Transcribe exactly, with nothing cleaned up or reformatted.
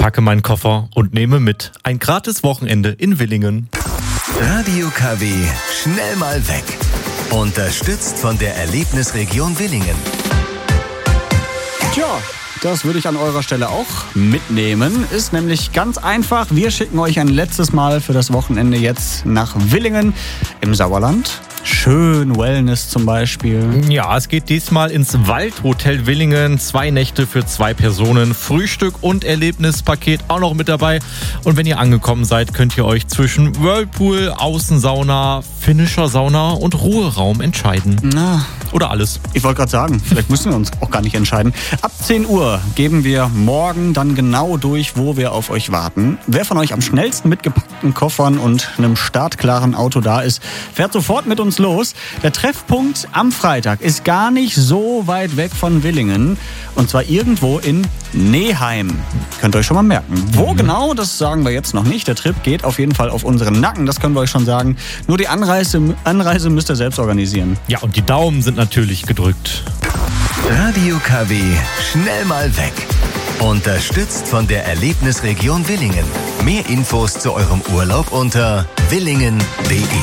packe meinen Koffer und nehme mit. Ein gratis Wochenende in Willingen. Radio K W, schnell mal weg. Unterstützt von der Erlebnisregion Willingen. Tja, das würde ich an eurer Stelle auch mitnehmen. Ist nämlich ganz einfach. Wir schicken euch ein letztes Mal für das Wochenende jetzt nach Willingen im Sauerland. Schön Wellness zum Beispiel. Ja, es geht diesmal ins Waldhotel Willingen. Zwei Nächte für zwei Personen. Frühstück und Erlebnispaket auch noch mit dabei. Und wenn ihr angekommen seid, könnt ihr euch zwischen Whirlpool, Außensauna, finnischer Sauna und Ruheraum entscheiden. Na, oder alles. Ich wollte gerade sagen, vielleicht müssen wir uns auch gar nicht entscheiden. Ab zehn Uhr geben wir morgen dann genau durch, wo wir auf euch warten. Wer von euch am schnellsten mit gepackten Koffern und einem startklaren Auto da ist, fährt sofort mit uns los. Der Treffpunkt am Freitag ist gar nicht so weit weg von Willingen. Und zwar irgendwo in Neheim. Könnt ihr euch schon mal merken. Wo mhm. genau, das sagen wir jetzt noch nicht. Der Trip geht auf jeden Fall auf unseren Nacken, das können wir euch schon sagen. Nur die Anreise, Anreise müsst ihr selbst organisieren. Ja, und die Daumen sind natürlich gedrückt. Radio K W, schnell mal weg. Unterstützt von der Erlebnisregion Willingen. Mehr Infos zu eurem Urlaub unter willingen punkt de.